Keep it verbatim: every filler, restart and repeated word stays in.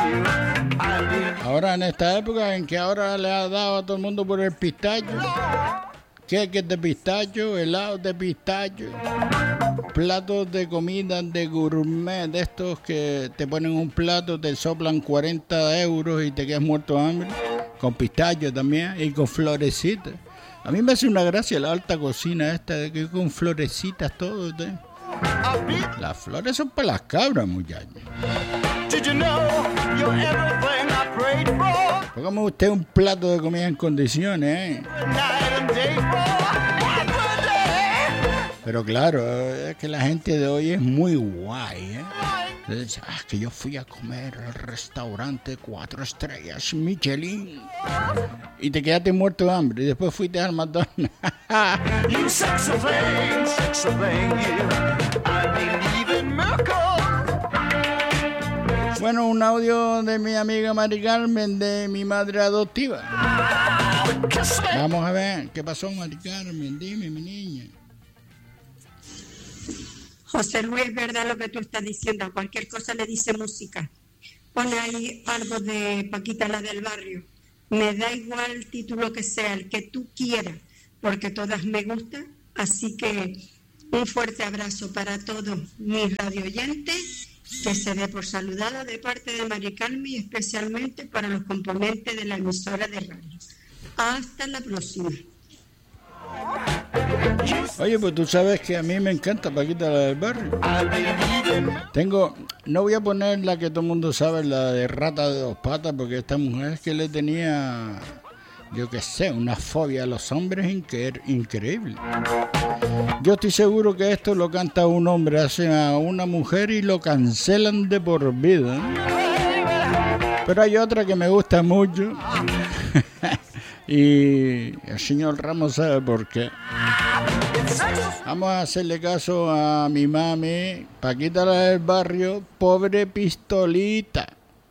Ahora en esta época en que ahora le ha dado a todo el mundo por el pistacho, queques de pistacho, helados de pistacho, platos de comida de gourmet, de estos que te ponen un plato, te soplan cuarenta euros y te quedas muerto de hambre, con pistacho también y con florecitas. A mí me hace una gracia la alta cocina esta, de que con florecitas todo. ¿eh? Las flores son para las cabras, muchachos. Póngame usted un plato de comida en condiciones, ¿eh? Pero claro, es que la gente de hoy es muy guay, ¿eh? Entonces, ah, que yo fui a comer al restaurante cuatro estrellas Michelin y te quedaste muerto de hambre y después fuiste al McDonald's. Bueno, un audio de mi amiga Mari Carmen, de mi madre adoptiva. Vamos a ver, ¿qué pasó, Mari Carmen? Dime, mi niña. José Luis, es verdad lo que tú estás diciendo, a cualquier cosa le dice música. Pone ahí algo de Paquita, la del barrio. Me da igual el título que sea, el que tú quieras, porque todas me gustan. Así que un fuerte abrazo para todos mis radioyentes, que se dé por saludada de parte de Mari Carmen y especialmente para los componentes de la emisora de radio. Hasta la próxima. Oye, pues tú sabes que a mí me encanta Paquita, la del barrio. Tengo, no voy a poner la que todo el mundo sabe, la de Rata de dos patas, porque esta mujer es que le tenía, yo qué sé, una fobia a los hombres incre- increíble. Yo estoy seguro que esto lo canta un hombre hacia una mujer y lo cancelan de por vida. Pero hay otra que me gusta mucho. Y el señor Ramos sabe por qué. Vamos a hacerle caso a mi mami, Paquita, la del barrio, pobre pistolita.